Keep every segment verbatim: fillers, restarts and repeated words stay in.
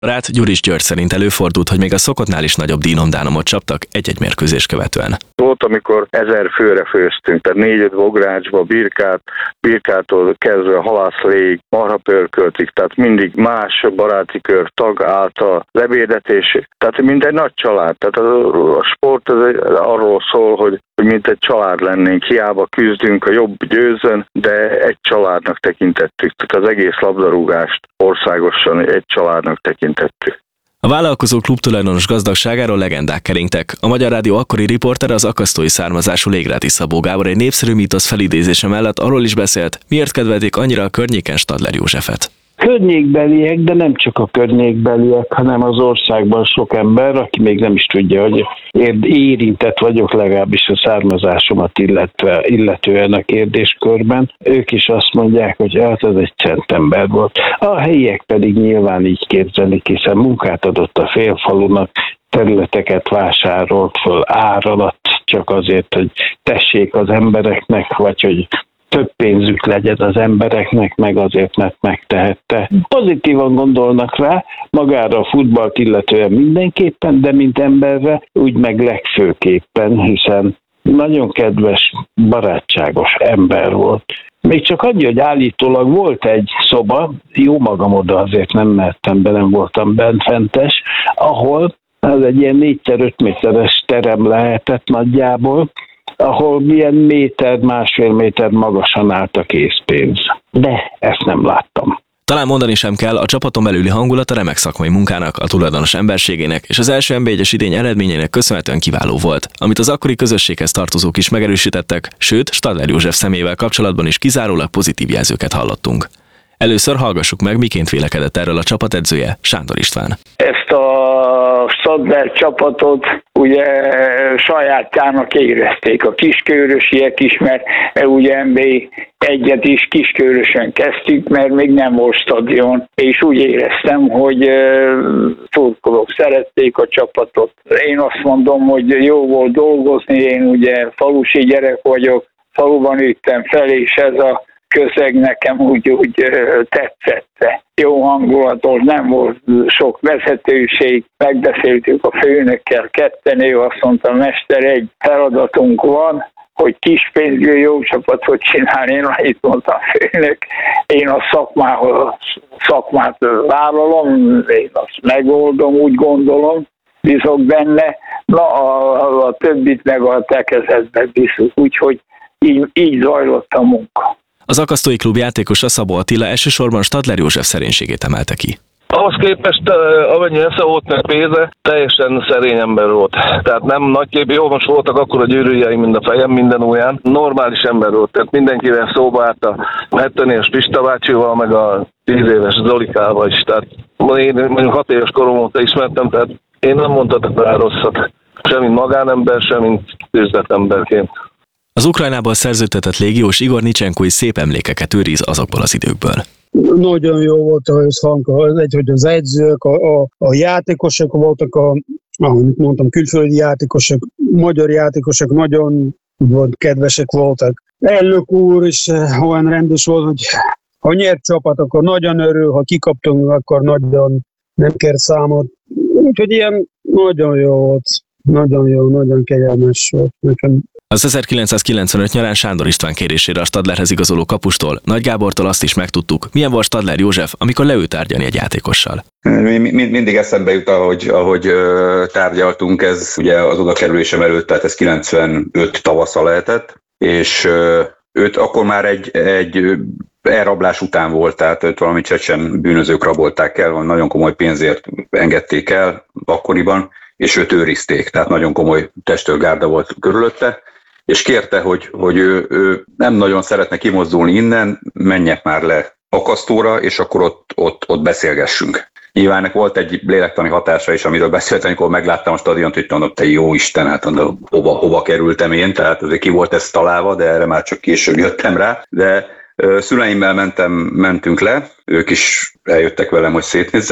Ráth Gyuris György szerint előfordult, hogy még a szokottnál is nagyobb dínomdánomot csaptak egy-egy mérkőzés követően. Volt, amikor ezer főre főztünk, tehát négy-öt bográcsba, birkát, birkától kezdve halászlég, marhapörköltig, tehát mindig más baráti kör tag által lebédet, és tehát mint egy nagy család. Tehát a, a sport az arról szól, hogy mint egy család lennénk, hiába küzdünk, a jobb győzön, de egy családnak tekintettük. Tehát az egész labdarúgást országosan egy családnak tekintettük. A vállalkozó klubtulajdonos gazdagságáról legendák keringtek. A Magyar Rádió akkori riportere, az akasztói származású Légráti Szabó Gábor egy népszerű mítosz felidézése mellett arról is beszélt, miért kedvelték annyira a környéken Stadler Józsefet. Környékbeliek, de nem csak a környékbeliek, hanem az országban sok ember, aki még nem is tudja, hogy érintett vagyok legalábbis a származásomat illetve, illetően a kérdéskörben. Ők is azt mondják, hogy hát ez egy centember volt. A helyiek pedig nyilván így képzelik, hiszen munkát adott a félfalunak, területeket vásárolt föl ár alatt csak azért, hogy tessék az embereknek, vagy hogy több pénzük legyen az embereknek, meg azért, mert megtehette. Pozitívan gondolnak rá, magára a futballt illetően mindenképpen, de mint emberre úgy meg legfőképpen, hiszen nagyon kedves, barátságos ember volt. Még csak annyi, hogy állítólag volt egy szoba, jó magam oda azért nem mehettem be, nem voltam benfentes, ahol ez egy ilyen négyszer-öt méteres terem lehetett nagyjából, ahol milyen méter, másfél méter magasan állt a készpénz. De ezt nem láttam. Talán mondani sem kell, a csapaton belüli hangulat a remek szakmai munkának, a tulajdonos emberségének és az első en bé egyes idény eredményének köszönhetően kiváló volt, amit az akkori közösséghez tartozók is megerősítettek, sőt, Stadler József személyével kapcsolatban is kizárólag pozitív jelzőket hallottunk. Először hallgassuk meg, miként vélekedett erről a csapatedzője, Sándor István. Ezt a Stadler csapatot ugye sajátjának érezték a kiskörösiek is, mert ugye en bé egyet is kiskörösen kezdtük, mert még nem volt stadion, és úgy éreztem, hogy szurkolók szerették a csapatot. Én azt mondom, hogy jó volt dolgozni, én ugye falusi gyerek vagyok, faluban nőttem fel, és ez a közeg nekem úgy, úgy tetszett. Jó hangulatos, nem volt sok vezetőség, megbeszéltük a főnökkel ketten, ő azt mondta, mester, egy feladatunk van, hogy kis pénzből jó csapatot csinálni. Én annyit mondta a főnök, én a szakmához, szakmát vállalom, én azt megoldom, úgy gondolom, bízok benne, na a, a többit meg a te kezedbe bízunk, úgyhogy így, így zajlott a munka. Az akasztói klub játékosa Szabó Attila elsősorban Stadler József szerénységét emelte ki. Ahhoz képest, amennyi esze volt meg pénze, teljesen szerény ember volt. Tehát nem nagyképű, jó, most voltak akkor a gyűrűjei, mind a fejem, minden ujján. Normális ember volt, tehát mindenkivel szóba állt a hetven éves Pista bácsival, meg a tíz éves Zolikával is. Tehát én mondjuk hat éves korom óta ismertem, tehát én nem mondhatok rá rosszat. Sem mint magánember, sem mint üzletemberként. Az Ukrajnából szerződtetett légiós Igor Nicsenkó is szép emlékeket őriz azokból az időkből. Nagyon jó volt a összhang, egy, hogy az edzők, a, a, a játékosok voltak, a, ahogy mondtam, külföldi játékosok, magyar játékosok nagyon volt, kedvesek voltak. Elnök úr is olyan rendes volt, hogy ha nyert csapat, akkor nagyon örül, ha kikaptunk, akkor nagyon nem kért számot. Úgyhogy ilyen nagyon jó volt, nagyon jó, nagyon kegyelmes volt nekem. Az ezerkilencszázkilencvenöt nyarán Sándor István kérésére a Stadlerhez igazoló kapustól, Nagy Gábortól azt is megtudtuk, milyen volt Stadler József, amikor leült tárgyalni egy játékossal. Mindig eszembe jut, ahogy, ahogy tárgyaltunk, ez ugye az odakerülésem előtt, tehát ez kilencvenöt tavasza lehetett, és őt akkor már egy, egy elrablás után volt, tehát őt valami csecsen bűnözők rabolták el, nagyon komoly pénzért engedték el akkoriban, és őt őrizték, tehát nagyon komoly testőrgárda volt körülötte, és kérte, hogy, hogy ő, ő nem nagyon szeretne kimozdulni innen, menjek már le akasztóra, és akkor ott, ott, ott beszélgessünk. Nyilván ennek volt egy lélektani hatása is, amiről beszéltem, amikor megláttam a stadiont, hogy mondom, te jó Isten, hát mondom, hova, hova kerültem én, tehát azért ki volt ez találva, de erre már csak később jöttem rá. De szüleimmel mentem, mentünk le, ők is eljöttek velem, hogy szétnézzenek,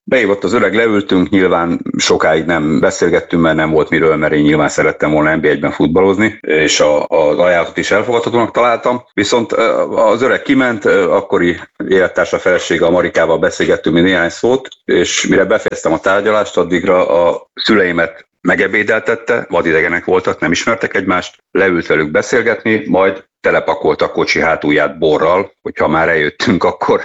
Beívott az öreg, leültünk, nyilván sokáig nem beszélgettünk, mert nem volt miről, mert én nyilván szerettem volna en bé egyben futballozni, és a, az ajánlatot is elfogadhatónak találtam. Viszont az öreg kiment, akkori élettársa felesége a Marikával beszélgettünk mi néhány szót, és mire befejeztem a tárgyalást, addigra a szüleimet megebédeltette, vadidegenek voltak, nem ismertek egymást, leült velük beszélgetni, majd telepakolta a kocsi hátulját borral, hogyha már eljöttünk, akkor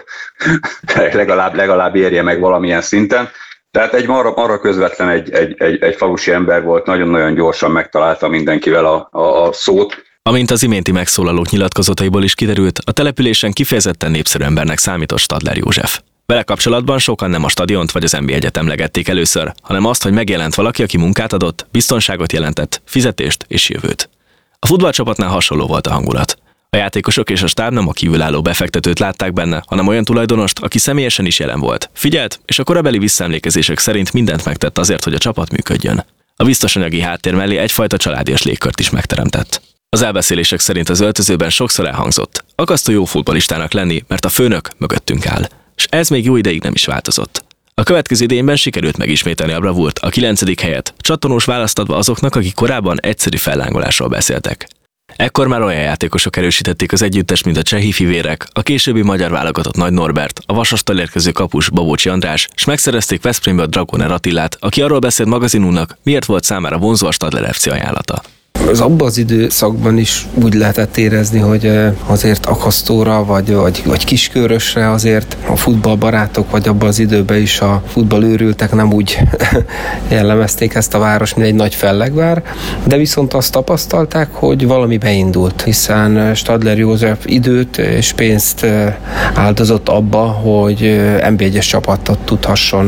legalább, legalább érje meg valamilyen szinten. Tehát egy arra, arra közvetlen egy, egy, egy, egy falusi ember volt, nagyon-nagyon gyorsan megtalálta mindenkivel a, a, a szót. Amint az iménti megszólalók nyilatkozataiból is kiderült, a településen kifejezetten népszerű embernek számított Stadler József. Vele kapcsolatban sokan nem a stadiont vagy az en bé egyet emlegették először, hanem azt, hogy megjelent valaki, aki munkát adott, biztonságot jelentett, fizetést és jövőt. A futballcsapatnál hasonló volt a hangulat. A játékosok és a stáb nem a kívülálló befektetőt látták benne, hanem olyan tulajdonost, aki személyesen is jelen volt. Figyelt, és a korabeli visszaemlékezések szerint mindent megtett azért, hogy a csapat működjön. A biztos anyagi háttér mellé egyfajta családias légkört is megteremtett. Az elbeszélések szerint az öltözőben sokszor elhangzott: akasztó jó futballistának lenni, mert a főnök mögöttünk áll. És ez még jó ideig nem is változott. A következő idényben sikerült megismételni a bravúrt, a kilencedik helyet, csattanós választ adva azoknak, akik korábban egyszerű fellángolásról beszéltek. Ekkor már olyan játékosok erősítették az együttes, mint a csehi fivérek, a későbbi magyar válogatott Nagy Norbert, a Vasastól érkező kapus Babócsi András, és megszerezték Veszprémből Dragoner Attilát, aki arról beszélt magazinunknak, miért volt számára vonzó a Stadler ef cé ajánlata. Az abban az időszakban is úgy lehetett érezni, hogy azért akasztóra vagy, vagy, vagy kiskörösre azért a futballbarátok, vagy abban az időben is a futballőrültek nem úgy jellemezték ezt a város, mint egy nagy fellegvár, de viszont azt tapasztalták, hogy valami beindult, hiszen Stadler József időt és pénzt áldozott abba, hogy en bé egyes csapatot tudhasson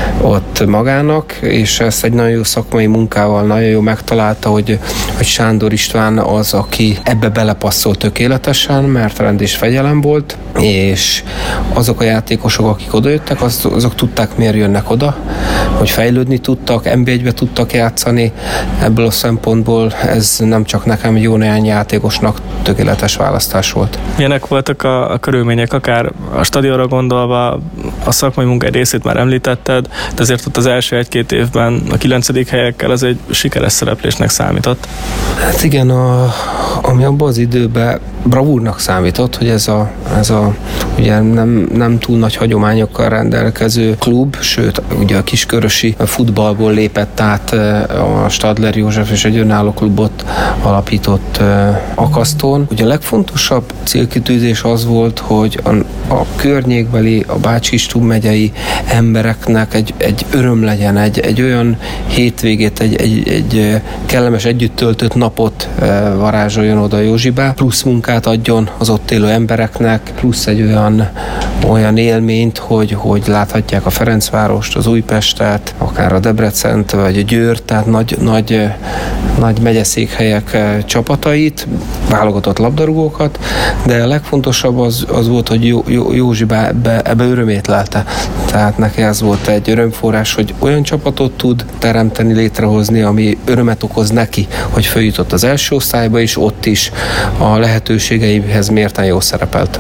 ott magának, és ezt egy nagyon jó szakmai munkával nagyon jó megtalálta, hogy hogy Sándor István az, aki ebbe belepasszol tökéletesen, mert rend és fegyelem volt, és azok a játékosok, akik odajöttek, azok, azok tudták, miért jönnek oda, hogy fejlődni tudtak, en bé egybe tudtak játszani. Ebből a szempontból ez nem csak nekem, jó néhány játékosnak tökéletes választás volt. Milyenek voltak a, a körülmények, akár a stadionra gondolva, a szakmai munka részét már említetted, de azért ott az első egy-két évben a kilencedik helyekkel az egy sikeres szereplésnek számított. Hát igen, a, ami abban az időben bravúrnak számított, hogy ez a, ez a ugye nem, nem túl nagy hagyományokkal rendelkező klub, sőt, ugye a kiskörösi futballból lépett át a Stadler József, és egy önálló klubot alapított Akasztón. Ugye a legfontosabb célkitűzés az volt, hogy a, a környékbeli, a Bács-Kiskun megyei embereknek egy, egy öröm legyen, egy, egy olyan hétvégét, egy, egy, egy kellemes együtt töltött napot varázsoljon oda Józsibe, plusz munkát adjon az ott élő embereknek, plusz egy olyan, olyan élményt, hogy, hogy láthatják a Ferencvárost, az Újpestet, akár a Debrecent, vagy a Győrt, tehát nagy, nagy, nagy megyeszékhelyek csapatait, válogatott labdarúgókat, de a legfontosabb az, az volt, hogy Jó, Jó, Józsi ebbe, ebbe örömét lelte. Tehát neki ez volt egy örömforrás, hogy olyan csapatot tud teremteni, létrehozni, ami örömet okoz neki, hogy följutott az első osztályba, és ott is a lehetőségeihez mérten jól szerepelt.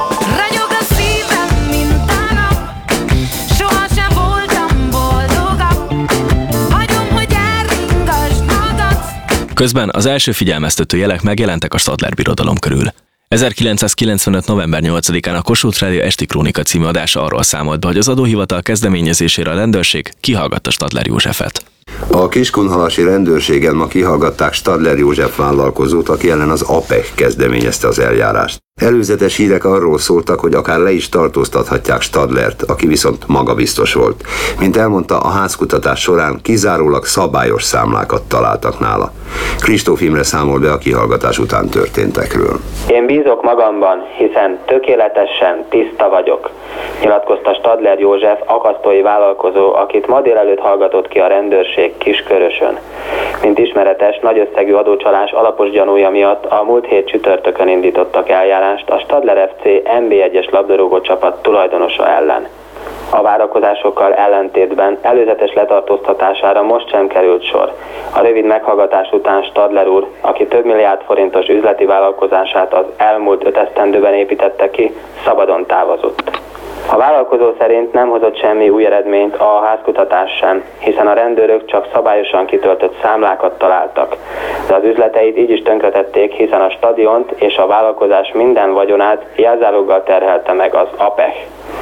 Közben az első figyelmeztető jelek megjelentek a Stadler birodalom körül. ezerkilencszázkilencvenöt. november nyolcadikán a Kossuth Rádió Esti Krónika című adása arról számolt be, hogy az adóhivatal kezdeményezésére a rendőrség kihallgatta Stadler Józsefet. A kiskunhalasi rendőrségen ma kihallgatták Stadler József vállalkozót, aki ellen az á pé e kezdeményezte az eljárást. Előzetes hírek arról szóltak, hogy akár le is tartóztathatják Stadlert, aki viszont magabiztos volt. Mint elmondta, a házkutatás során kizárólag szabályos számlákat találtak nála. Kristóf Imre számol be a kihallgatás után történtekről. Én bízok magamban, hiszen tökéletesen tiszta vagyok, nyilatkozta Stadler József, akasztói vállalkozó, akit ma délelőtt hallgatott ki a rendőrség Kiskörösön. Mint ismeretes, nagy összegű adócsalás alapos gyanúja miatt a múlt hét csütörtökön indítottak eljárást a Stadler ef cé en bé egyes labdarúgó csapat tulajdonosa ellen. A várakozásokkal ellentétben előzetes letartóztatására most sem került sor. A rövid meghallgatás után Stadler úr, aki több milliárd forintos üzleti vállalkozását az elmúlt öt esztendőben építette ki, szabadon távozott. A vállalkozó szerint nem hozott semmi új eredményt a házkutatás sem, hiszen a rendőrök csak szabályosan kitöltött számlákat találtak. De az üzleteit így is tönkretették, hiszen a stadiont és a vállalkozás minden vagyonát jelzáloggal terhelte meg az APEC.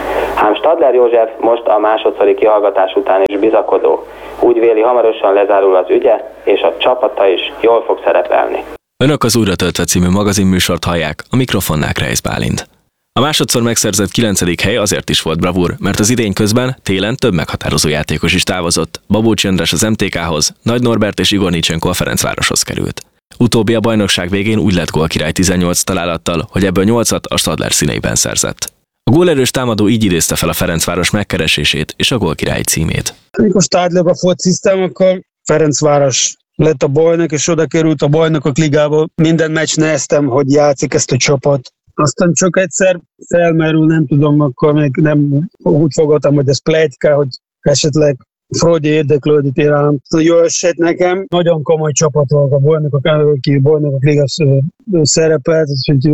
Ám Stadler József most a másodszori kihallgatás után is bizakodó. Úgy véli, hamarosan lezárul az ügye, és a csapata is jól fog szerepelni. Önök az Újra töltve című magazinműsort hallják, a mikrofonnál Kreisz Bálint. A másodszor megszerzett kilencedik hely azért is volt bravúr, mert az idény közben télen több meghatározó játékos is távozott. Babócsi András az em té ká-hoz, Nagy Norbert és Igor Nicsenko a Ferencvároshoz került. Utóbbi a bajnokság végén úgy lett gólkirály tizennyolc találattal, hogy ebből nyolcat a Stadler színeiben szerzett. A gólerős támadó így idézte fel a Ferencváros megkeresését és a gólkirály címét. Amikor Stadlerbe fociztam, akkor Ferencváros lett a bajnok, és oda került a bajnokok ligába. Minden meccs néztem, hogy játszik ezt a csapat. Aztán csak egyszer felmerül, nem tudom, akkor még nem úgy fogadtam, hogy ez pletyka, hogy esetleg Fradi érdeklődik iránt. Jó eset nekem. Nagyon komoly csapat volt a bajnokok, aki bajnokok ligas szerepelt,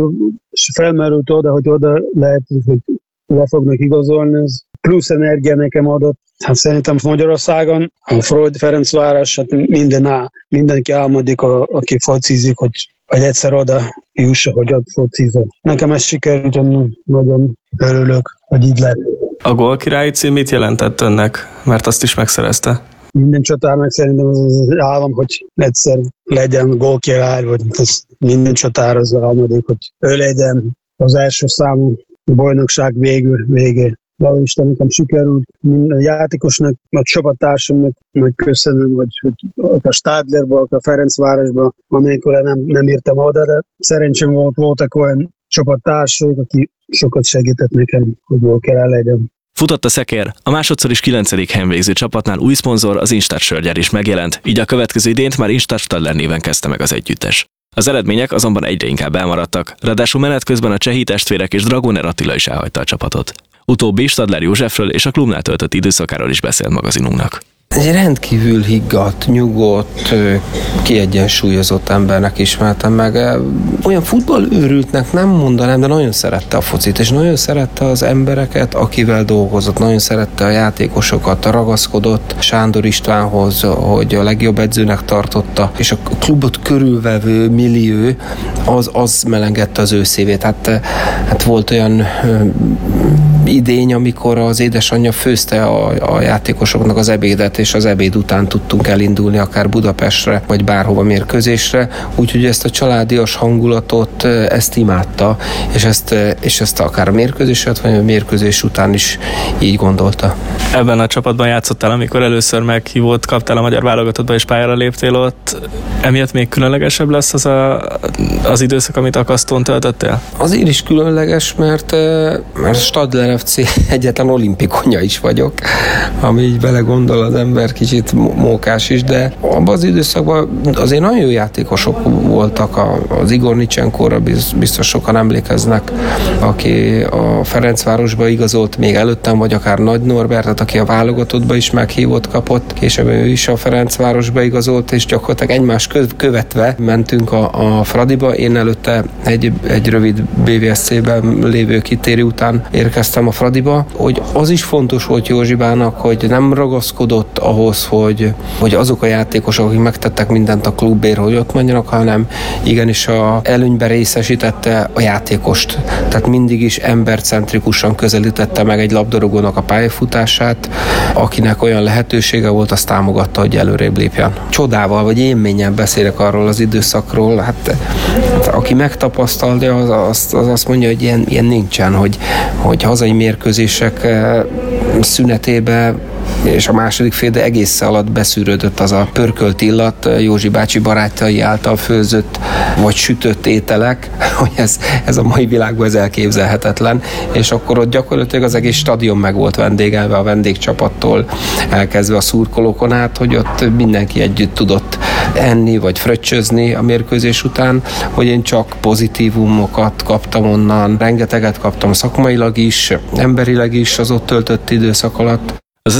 és felmerült oda, hogy oda lehet, hogy le fognak igazolni. Ez plusz energia nekem adott. Hát szerintem Magyarországon a Fradi Ferencváros, hát minden, mindenki álmodik, a, aki focizik, hogy hogy egyszer oda jussa, hogy ott focizom. Nekem ez sikerült, nagyon örülök, hogy így lett. A gólkirályi cím mit jelentett önnek? Mert azt is megszerezte. Minden csatárnak szerintem az az állam, hogy egyszer legyen gólkirály, vagy minden csatár az álmodik, hogy ő legyen az első számú bajnokság végül, végé. Valahogy Isten nekem sikerült, minden játékosnak, a csapattársamnak nagy köszönöm, hogy, hogy a Stadlerban, a Ferencvárosban, amikor nem, nem írtam oda, de szerencsém volt, voltak olyan csapattársak, aki sokat segített nekem, hogy jól kell legyen. Futott a szekér, a másodszor is kilencedik helyen végző csapatnál új szponzor, az Instart sörgyár is megjelent, így a következő idényt már Instart Stadler néven kezdte meg az együttes. Az eredmények azonban egyre inkább elmaradtak, ráadásul menet közben a csehi testvérek és Dragoner Attila is elhagyta a csapatot. Utóbbi Stadler Józsefről és a klubnál töltött időszakáról is beszélt magazinunknak. Egy rendkívül higgadt, nyugodt, kiegyensúlyozott embernek ismertem meg. Olyan futballőrültnek nem mondanám, de nagyon szerette a focit, és nagyon szerette az embereket, akivel dolgozott, nagyon szerette a játékosokat, ragaszkodott Sándor Istvánhoz, hogy a legjobb edzőnek tartotta, és a klubot körülvevő millió az, az melengedte az ő szívét. Hát, hát volt olyan idény, amikor az édesanyja főzte a, a játékosoknak az ebédet, és az ebéd után tudtunk elindulni akár Budapestre, vagy bárhova mérkőzésre, úgyhogy ezt a családias hangulatot, ezt imádta, és ezt, és ezt akár a mérkőzéset, vagy a mérkőzés után is így gondolta. Ebben a csapatban játszottál, amikor először meghívott, kaptál a magyar válogatottba és pályára léptél ott. Emiatt még különlegesebb lesz az a, az időszak, amit Akasztón töltöttél? Azért is különleges, mert, mert Stadler ef cé egyetlen olimpikonja is vagyok, ami így belegondol az ember, kicsit mókás is, de abban az időszakban azért nagyon jó játékosok voltak, az Igor Nicsenkóra biztos sokan emlékeznek, aki a Ferencvárosba igazolt még előttem, vagy akár Nagy Norbertet, aki a válogatottba is meghívott, kapott, később ő is a Ferencvárosba igazolt, és gyakorlatilag egymás követve mentünk a, a Fradiba. Én előtte egy, egy rövid bé vé es cé-ben lévő kitérő után érkeztem a Fradiba, hogy az is fontos volt Józsibának, hogy nem ragaszkodott ahhoz, hogy, hogy azok a játékosok, akik megtettek mindent a klubért, hogy ott mondjanak, hanem igenis a előnyben részesítette a játékost. Tehát mindig is embercentrikusan közelítette meg egy labdarúgónak a pályafutását, akinek olyan lehetősége volt, azt támogatta, hogy előrébb lépjen. Csodával vagy élménnyel beszélek arról az időszakról, hát, hát aki megtapasztalja, az, az, az azt mondja, hogy ilyen, ilyen nincsen, hogy, hogy hazai mérkőzések szünetében és a második fél egész alatt beszűrődött az a pörkölt illat, Józsi bácsi barátjai által főzött vagy sütött ételek, hogy ez, ez a mai világban ez elképzelhetetlen, és akkor ott gyakorlatilag az egész stadion meg volt vendégelve a vendégcsapattól, elkezdve a szurkolókon át, hogy ott mindenki együtt tudott enni vagy fröccsözni a mérkőzés után, hogy én csak pozitívumokat kaptam onnan, rengeteget kaptam szakmailag is, emberileg is az ott töltött időszak alatt. Az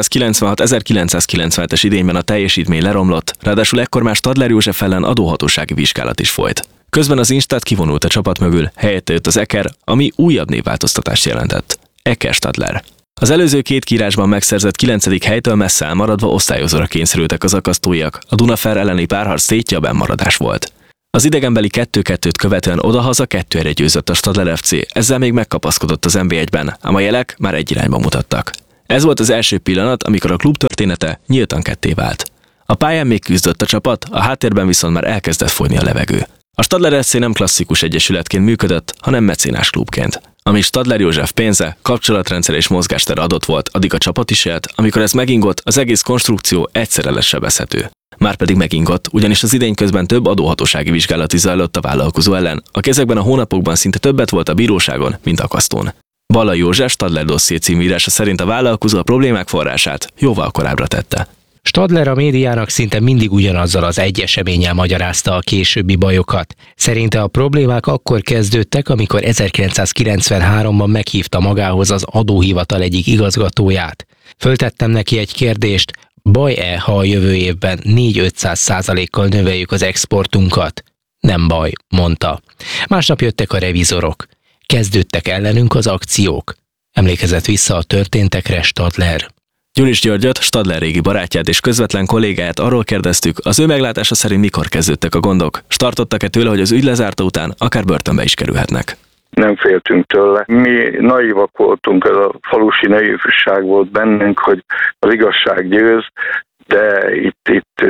ezerkilencszázkilencvenhat-ezerkilencszázkilencvenhetes idényben a teljesítmény leromlott, ráadásul ekkor már Stadler József ellen adóhatósági vizsgálat is folyt. Közben az Instart kivonult a csapat mögül, helyette jött az Eker, ami újabb névváltoztatást jelentett. Eker Stadler. Az előző két kiírásban megszerzett kilencedik helytől messze elmaradva osztályozóra kényszerültek az akasztóiak, a Dunafer elleni párharc tétje a bennmaradás volt. Az idegenbeli kettő-kettőt követően odahaza kettő egyre győzött a Stadler ef cé, ezzel még megkapaszkodott az en bé egyben, ám a jelek már egy irányba mutattak. Ez volt az első pillanat, amikor a klub története nyíltan ketté vált. A pályán még küzdött a csapat, a háttérben viszont már elkezdett folyni a levegő. A Stadler ef cé nem klasszikus egyesületként működött, hanem mecénás klubként. Ami Stadler József pénze, kapcsolatrendszer és mozgástere adott volt, addig a csapat is élt, amikor ez megingott, az egész konstrukció egyszerre lesz sebezhető. Márpedig megingott, ugyanis az idény közben több adóhatósági vizsgálat is zajlott a vállalkozó ellen, aki ezekben a hónapokban szinte többet volt a bíróságon, mint akasztón. Ballai József Stadler dosszié című írása szerint a vállalkozó a problémák forrását jóval korábbra tette. Stadler a médiának szinte mindig ugyanazzal az egy eseménnyel magyarázta a későbbi bajokat. Szerinte a problémák akkor kezdődtek, amikor ezerkilencszázkilencvenháromban meghívta magához az adóhivatal egyik igazgatóját. Föltettem neki egy kérdést, baj-e, ha a jövő évben négy-ötszáz százalékkal növeljük az exportunkat? Nem baj, mondta. Másnap jöttek a revizorok. Kezdődtek ellenünk az akciók. Emlékezett vissza a történtekre Stadler. Gyuris Györgyöt, Stadler régi barátját és közvetlen kollégáját arról kérdeztük, az ő meglátása szerint mikor kezdődtek a gondok, és tartottak-e tőle, hogy az ügy lezárta után akár börtönbe is kerülhetnek. Nem féltünk tőle. Mi naívak voltunk, ez a falusi naivság volt bennünk, hogy az igazság győz, de itt, itt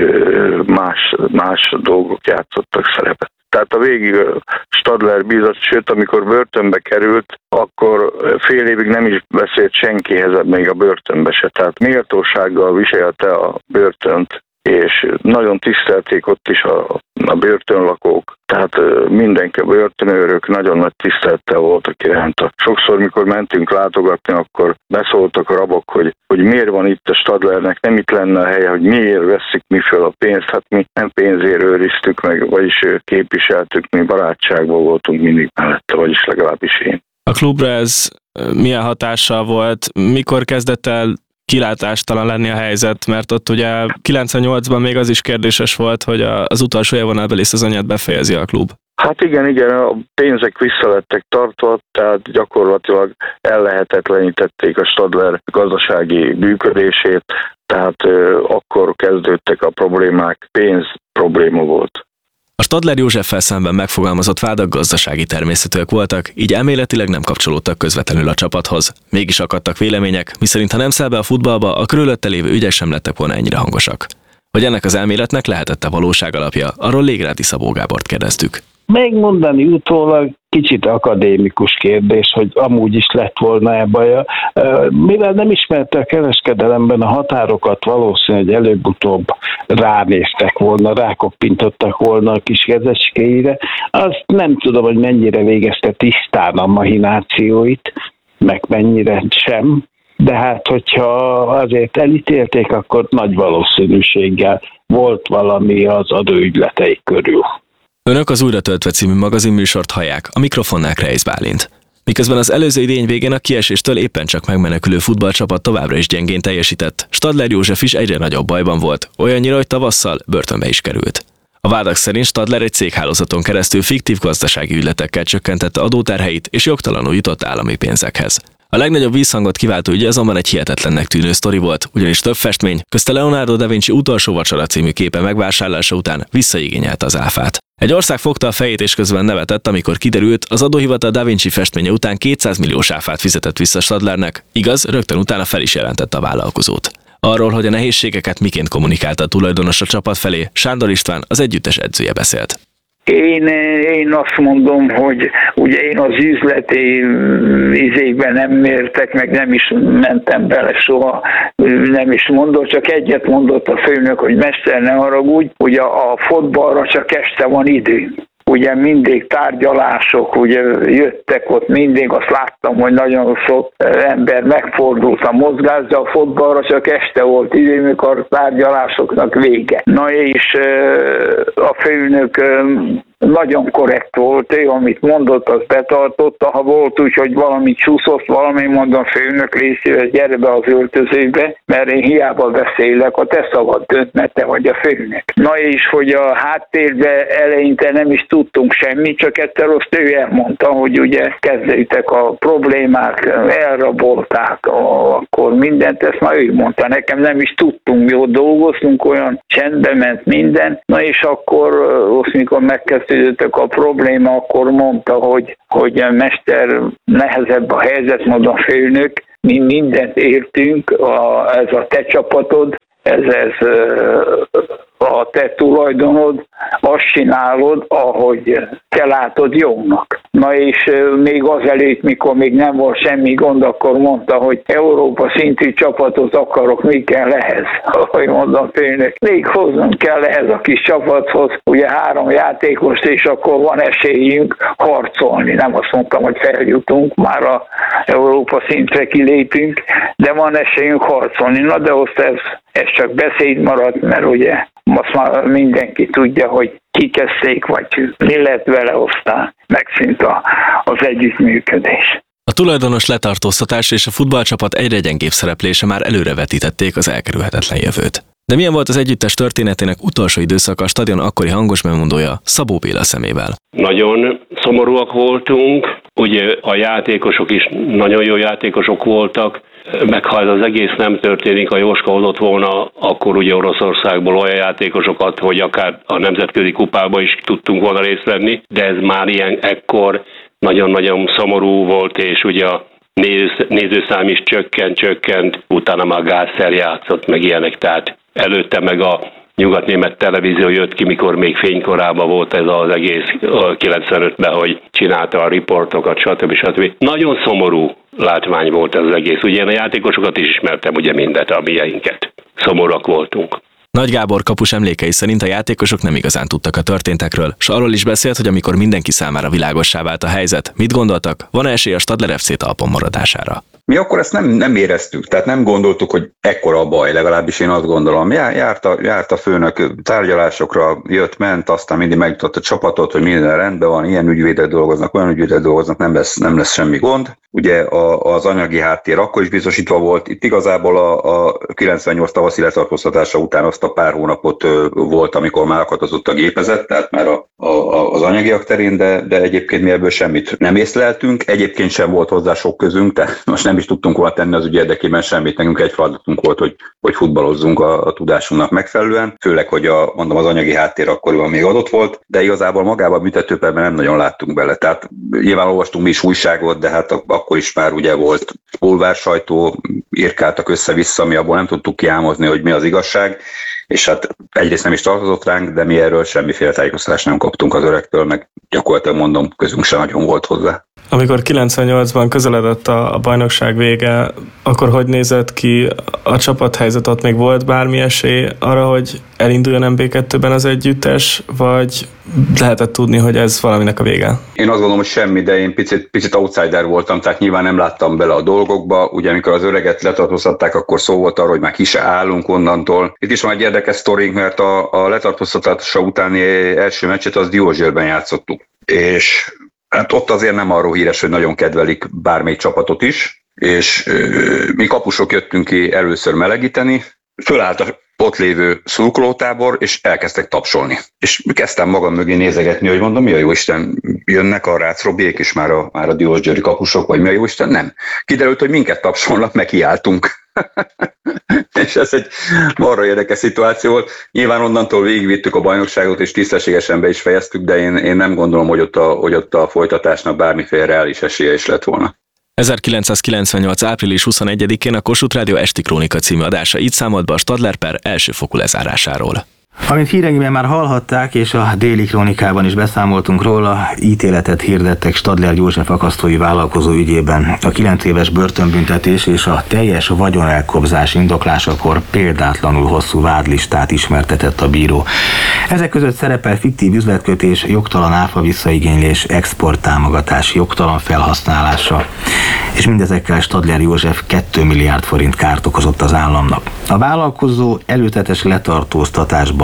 más, más dolgok játszottak szerepet. Tehát a végig Stadler bízott, sőt, amikor börtönbe került, akkor fél évig nem is beszélt senkihez, még a börtönbe se. Tehát méltósággal viselte a börtönt, és nagyon tisztelték ott is a, a börtönlakók. Tehát mindenki, a börtönőrök nagyon nagy tisztelettel voltak iránta. Sokszor, mikor mentünk látogatni, akkor beszóltak a rabok, hogy, hogy miért van itt a Stadlernek, nem itt lenne a helye, hogy miért veszik mi föl a pénzt. Hát mi nem pénzért őriztük meg, vagyis képviseltük, mi barátságban voltunk mindig mellette, vagyis legalábbis én. A klubra ez milyen hatással volt? Mikor kezdett el kilátástalan lenni a helyzet, mert ott ugye kilencvennyolcban még az is kérdéses volt, hogy az utolsó élvonalbeli szezonját befejezi a klub. Hát igen, igen, a pénzek vissza lettek tartva, tehát gyakorlatilag ellehetetlenítették a Stadler gazdasági működését, tehát euh, akkor kezdődtek a problémák, pénz probléma volt. A Stadler Józseffel szemben megfogalmazott vádak gazdasági természetűek voltak, így elméletileg nem kapcsolódtak közvetlenül a csapathoz. Mégis akadtak vélemények, miszerint ha nem száll be a futballba, a körülötte lévő ügyek sem lettek volna ennyire hangosak. Hogy ennek az elméletnek lehetett-e valóság alapja, arról Légrádi Szabó Gábort kérdeztük. Megmondani utólag kicsit akadémikus kérdés, hogy amúgy is lett volna-e baja. Mivel nem ismerte a kereskedelemben a határokat, valószínű, hogy előbb-utóbb ránéztek volna, rákoppintottak volna a kis kezecskéire. Azt nem tudom, hogy mennyire végezte tisztán a mahinációit, meg mennyire sem. De hát, hogyha azért elítélték, akkor nagy valószínűséggel volt valami az adóügyleteik körül. Önök az Újra töltve című magazinműsort hallják, a mikrofonnál Kreisz Bálint. Miközben az előző idény végén a kieséstől éppen csak megmenekülő futballcsapat továbbra is gyengén teljesített, Stadler József is egyre nagyobb bajban volt, olyannyira, hogy tavasszal börtönbe is került. A vádak szerint Stadler egy céghálózaton keresztül fiktív gazdasági ügyletekkel csökkentette adóterheit és jogtalanul jutott állami pénzekhez. A legnagyobb vízhangot kiváltó ügy azonban egy hihetetlennek tűnő sztori volt, ugyanis több festmény, közte Leonardo da Vinci Utolsó vacsora című képe megvásárlása után visszaigényelte az áfát. Egy ország fogta a fejét és közben nevetett, amikor kiderült, az adóhivatal Da Vinci festménye után kétszáz milliós áfát fizetett vissza Stadlernek, igaz, rögtön utána fel is jelentette a vállalkozót. Arról, hogy a nehézségeket miként kommunikálta a tulajdonos a csapat felé, Sándor István, az együttes edzője beszélt. Én, én azt mondom, hogy ugye én az üzleti izékben nem mértek, meg nem is mentem bele soha, nem is mondott, csak egyet mondott a főnök, hogy mester, ne haragudj, ugye a fotballra csak este van idő. Ugye mindig tárgyalások, ugye jöttek ott mindig, azt láttam, hogy nagyon sok ember megfordult a mozgás, de a fotballra csak este volt idő, mikor a tárgyalásoknak vége. Na és a főnök nagyon korrekt volt, ő, amit mondott, az betartotta, ha volt úgy, hogy valamit csúszott, valami, mondom, főnök részével, gyere be az öltözőbe, mert én hiába beszélek, a te szavad dönt, mert te vagy a főnök. Na és hogy a háttérbe eleinte nem is tudtunk semmit, csak egyszer azt ő elmondta, hogy ugye kezdődtek a problémák, elrabolták, akkor mindent, ezt már ő mondta, nekem nem is tudtunk, mi ott dolgoztunk, olyan csendbe ment minden, na és akkor, azt mikor megkezdődtek a probléma, akkor mondta, hogy, hogy mester, nehezebb a helyzet, mondom, főnök, mi mindent értünk, a, ez a te csapatod, ez, ez a te tulajdonod, azt csinálod, ahogy te látod jónak. Na és még azelőtt, mikor még nem volt semmi gond, akkor mondta, hogy Európa szintű csapatot akarok, mi kell ehhez? Ahogy mondom, főnök, még hoznunk kell ehhez a kis csapathoz, ugye három játékost, és akkor van esélyünk harcolni. Nem azt mondtam, hogy feljutunk, már a Európa szintre kilépünk, de van esélyünk harcolni. Na de azt ez, ez csak beszéd maradt, mert ugye most már mindenki tudja, hogy kikezdték, vagy mi lett vele, aztán megszűnt a, az együttműködés. A tulajdonos letartóztatás és a futballcsapat egyre gyengébb szereplése már előrevetítették az elkerülhetetlen jövőt. De milyen volt az együttes történetének utolsó időszaka a stadion akkori hangos bemondója Szabó Béla szemével? Nagyon szomorúak voltunk, ugye a játékosok is nagyon jó játékosok voltak, meg ha ez az egész nem történik, a Jóska hozott volna, akkor ugye Oroszországból olyan játékosokat, hogy akár a nemzetközi kupába is tudtunk volna részt venni, de ez már ilyen ekkor nagyon-nagyon szomorú volt, és ugye a nézőszám is csökkent, csökkent, utána már Gászer játszott, meg ilyenek, tehát előtte meg a nyugatnémet televízió jött ki, mikor még fénykorában volt ez az egész kilencvenötben, hogy csinálta a riportokat, stb. stb. Nagyon szomorú látvány volt ez az egész. Ugye én a játékosokat is ismertem, ugye mindet, a mieinket. Szomorúak voltunk. Nagy Gábor kapus emlékei szerint a játékosok nem igazán tudtak a történtekről, s arról is beszélt, hogy amikor mindenki számára világossá vált a helyzet, mit gondoltak, van-e esély a Stadler ef cé talpon maradására? Mi akkor ezt nem, nem éreztük, tehát nem gondoltuk, hogy ekkora a baj, legalábbis én azt gondolom. Járt a, járt a főnök tárgyalásokra, jött-ment, aztán mindig megjutott a csapatot, hogy minden rendben van, ilyen ügyvédek dolgoznak, olyan ügyvédek dolgoznak, nem lesz, nem lesz semmi gond. Ugye a, az anyagi háttér akkor is biztosítva volt, itt igazából a, a kilencvennyolc tavaszi letartóztatása után azt a pár hónapot volt, amikor már akadozott a gépezet, tehát már a, a, az anyagiak terén, de, de egyébként mi ebből semmit nem észleltünk, egyébként sem volt hozzá sok közünk, tehát most nem is tudtunk volna tenni az ügy érdekében semmit, nekünk egy feladatunk volt, hogy, hogy futballozzunk a, a tudásunknak megfelelően, főleg, hogy a, mondom, az anyagi háttér akkoriban még adott volt, de igazából magában a büntetőperben nem nagyon láttunk bele, tehát nyilván olvastunk mi is újságot, de hát akkor is már ugye volt bulvár sajtó, írkáltak össze-vissza, mi abból nem tudtuk kiámozni, hogy mi az igazság, és hát egyrészt nem is tartozott ránk, de mi erről semmiféle tájékoztatást nem kaptunk az öregtől, meg gyakorlatilag mondom, közünk sem nagyon volt hozzá. Amikor kilencvennyolcban közeledett a, a bajnokság vége, akkor hogy nézett ki a csapathelyzet? Ott még volt bármi esély arra, hogy elinduljon em bé kettőben az együttes, vagy lehetett tudni, hogy ez valaminek a vége? Én azt gondolom, hogy semmi, de én picit, picit outsider voltam, tehát nyilván nem láttam bele a dolgokba. Ugye amikor az öreget letartóztatták, akkor szó volt arról, hogy már ki se állunk onnantól. Itt is van egy érdekes sztorink, mert a, a letartóztatása utáni első meccset az Diózsérben játszottuk. És hát ott azért nem arról híres, hogy nagyon kedvelik bármelyik csapatot is, és euh, mi kapusok jöttünk ki először melegíteni, fölállt a ott lévő szurkolótábor, és elkezdtek tapsolni. És kezdtem magam mögé nézegetni, hogy mondom, mi a jóisten, jönnek a Rácz Robiék is már a, már a Diósgyőri kapusok, vagy mi a jóisten? Nem. Kiderült, hogy minket tapsolnak, meg kiálltunk. És ez egy marra érdekes szituáció volt. Nyilván onnantól végigvittük a bajnokságot, és tisztességesen be is fejeztük, de én, én nem gondolom, hogy ott, a, hogy ott a folytatásnak bármiféle reális esélye is lett volna. ezerkilencszázkilencvennyolc április huszonegyedikén a Kossuth Rádió Esti Krónika című adása így számolt be a Stadler per elsőfokú lezárásáról. Amint híreinkben már hallhatták, és a Déli Krónikában is beszámoltunk róla, ítéletet hirdettek Stadler József akasztói vállalkozó ügyében. A kilenc éves börtönbüntetés és a teljes vagyonelkobzás indoklásakor példátlanul hosszú vádlistát ismertetett a bíró. Ezek között szerepel fiktív üzletkötés, jogtalan áfa visszaigénylés, exporttámogatás, jogtalan felhasználása, és mindezekkel Stadler József két milliárd forint kárt okozott az államnak. A vállalkozó előzetes letartóztatásban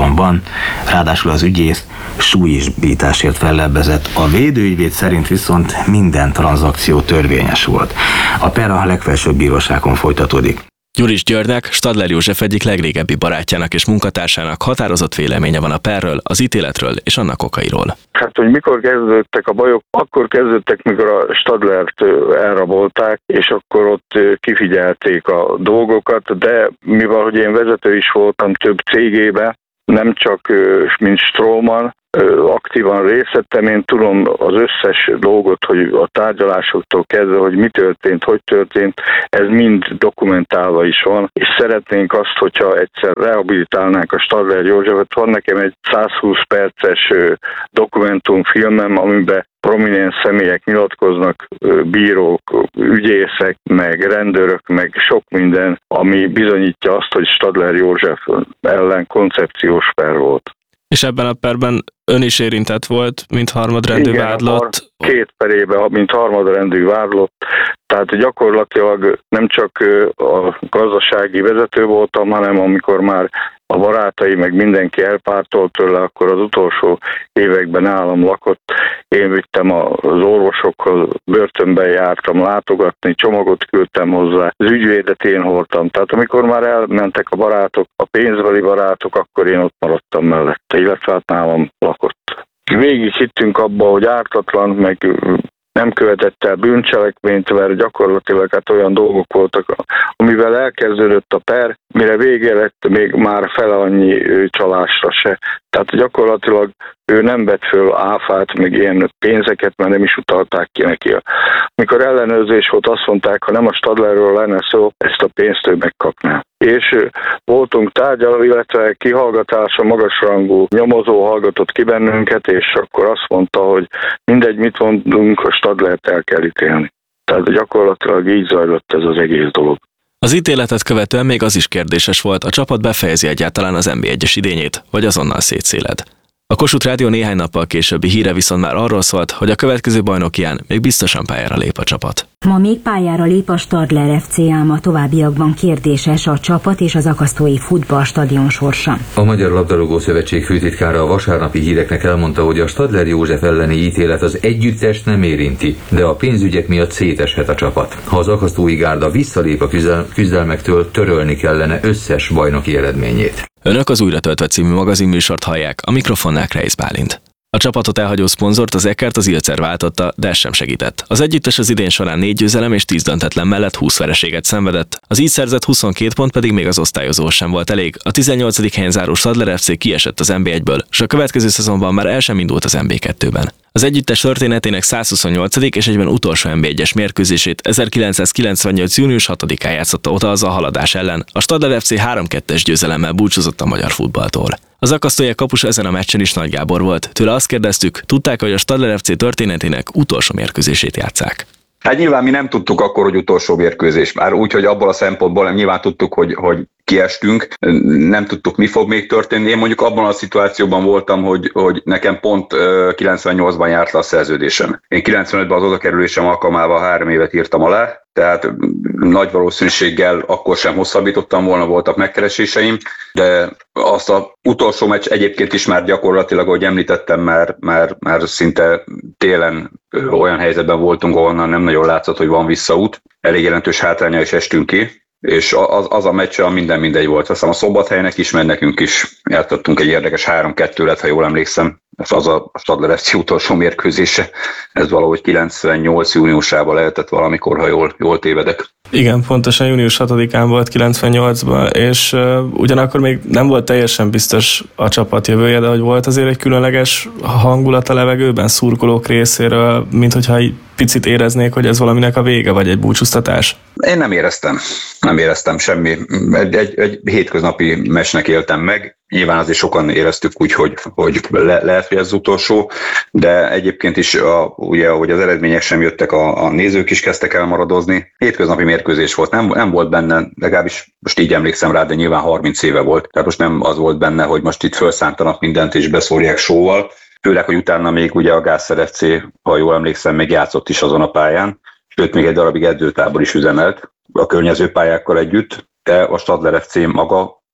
hatalomban, ráadásul az ügyész súlyisbításért fellebbezett. A védőügyvéd szerint viszont minden tranzakció törvényes volt. A per a legfelsőbb bíróságon folytatódik. Gyuris Györgynek, Stadler József egyik legrégebbi barátjának és munkatársának határozott véleménye van a perről, az ítéletről és annak okairól. Hát, hogy mikor kezdődtek a bajok, akkor kezdődtek, mikor a Stadlert elrabolták, és akkor ott kifigyelték a dolgokat, de mivel, hogy én vezető is voltam több cégébe, nem csak mint Stroman, aktívan részt vettem, én tudom az összes dolgot, hogy a tárgyalásoktól kezdve, hogy mi történt, hogy történt, ez mind dokumentálva is van, és szeretnénk azt, hogyha egyszer rehabilitálnánk a Stadler Józsefet. Van nekem egy százhúsz perces dokumentumfilmem, amiben prominens személyek nyilatkoznak, bírók, ügyészek, meg rendőrök, meg sok minden, ami bizonyítja azt, hogy Stadler József ellen koncepciós per volt. És ebben a perben ön is érintett volt, mint harmadrendű Igen, vádlott. Két perében, mint harmadrendű vádlott. Tehát gyakorlatilag nem csak a gazdasági vezető voltam, hanem amikor már a barátai, meg mindenki elpártolt tőle, akkor az utolsó években nálam lakott. Én vittem az orvosokhoz, börtönben jártam látogatni, csomagot küldtem hozzá, az ügyvédet én hordtam. Tehát amikor már elmentek a barátok, a pénzbeli barátok, akkor én ott maradtam mellette, illetve hát nálam lakott. Végig hittünk abba, hogy ártatlan, meg nem követett el bűncselekményt, mert gyakorlatilag hát olyan dolgok voltak, amivel elkezdődött a per, mire vége lett, még már fele annyi csalásra se. Tehát gyakorlatilag ő nem vett föl áfát, meg ilyen pénzeket, mert nem is utalták ki neki. Mikor ellenőrzés volt, azt mondták, ha nem a Stadlerről lenne szó, ezt a pénzt ő megkapná. És voltunk tárgyaló, illetve kihallgatása, magasrangú nyomozó hallgatott ki bennünket, és akkor azt mondta, hogy mindegy, mit mondunk, a Stadlert el kell ítélni. Tehát gyakorlatilag így zajlott ez az egész dolog. Az ítéletet követően még az is kérdéses volt, a csapat befejezi egyáltalán az en bé egyes idényét, vagy azonnal szétszéled. A Kossuth Rádió néhány nappal későbbi híre viszont már arról szólt, hogy a következő bajnokián még biztosan pályára lép a csapat. Ma még pályára lép a Stadler ef cé, ám a továbbiakban kérdéses a csapat és az akasztói futballstadion sorsa. A Magyar Labdarúgó Szövetség főtitkára a vasárnapi híreknek elmondta, hogy a Stadler József elleni ítélet az együttest nem érinti, de a pénzügyek miatt széteshet a csapat. Ha az akasztói gárda visszalép a küzdel- küzdelmektől, törölni kellene összes bajnoki eredményét. Önök az Újra töltve című magazinműsort hallják, a mikrofonnál Kreisz Bálint. A csapatot elhagyó szponzort, az Eckert az Ilcer váltotta, de ez sem segített. Az együttes az idén során négy győzelem és tíz döntetlen mellett húsz vereséget szenvedett, az így szerzett huszonkét pont pedig még az osztályozó sem volt elég. A tizennyolcadik helyen záró Stadler ef cé kiesett az en bé egyből, és a következő szezonban már el sem indult az en bé kettőben. Az együttes történetének százhuszonnyolcadik és egyben utolsó en bé egyes mérkőzését ezerkilencszázkilencvennyolc június hatodikán játszotta oda az a haladás ellen. A Stadler ef cé három kettes győzelemmel búcsúzott a magyar futballtól. Az akasztóiak kapusa ezen a meccsen is Nagy Gábor volt. Tőle azt kérdeztük, tudták, hogy a Stadler ef cé történetének utolsó mérkőzését játsszák. Hát nyilván mi nem tudtuk akkor, hogy utolsó mérkőzés. Már úgy, hogy abból a szempontból nyilván tudtuk, hogy, hogy kiestünk, nem tudtuk, mi fog még történni. Én mondjuk abban a szituációban voltam, hogy, hogy nekem pont kilencvennyolcban járt le a szerződésem. Én kilencvenötben az odakerülésem alkalmával három évet írtam alá, tehát nagy valószínűséggel akkor sem hosszabbítottam volna, voltak megkereséseim, de azt az utolsó meccs egyébként is már gyakorlatilag, ahogy említettem, már, már, már szinte télen olyan helyzetben voltunk, ahonnan nem nagyon látszott, hogy van visszaút. Elég jelentős hátrányra is estünk ki, és az, az a meccs, a minden mindegy volt. Aztán a Szombathelynek is, mert nekünk is játszottunk egy érdekes három kettő lett, ha jól emlékszem. Ez az a Stadler ef cé utolsó mérkőzése. Ez valahogy kilencvennyolc júniusában lehetett valamikor, ha jól, jól tévedek. Igen, pontosan június hatodikán volt kilencvennyolcban, és uh, ugyanakkor még nem volt teljesen biztos a csapat jövője, de hogy volt azért egy különleges hangulat a levegőben szurkolók részéről, mint hogyha egy picit éreznék, hogy ez valaminek a vége, vagy egy búcsúztatás. Én nem éreztem. Nem éreztem semmi. Egy, egy, egy hétköznapi meccsnek éltem meg. Nyilván azért sokan éreztük úgy, hogy, hogy le, lehet, hogy ez az utolsó, de egyébként is, a, ugye, ahogy az eredmények sem jöttek, a, a nézők is kezdtek elmaradozni. Hétköznapi mérkőzés volt, nem, nem volt benne, legalábbis most így emlékszem rá, de nyilván harminc éve volt. Tehát most nem az volt benne, hogy most itt felszántanak mindent és beszórják sóval. Főleg, hogy utána még ugye a Gászer ef cé, ha jól emlékszem, még játszott is azon a pályán, sőt még egy darabig edzőtábor is üzemelt a környező pályákkal együtt, de a Stadler ef cé maga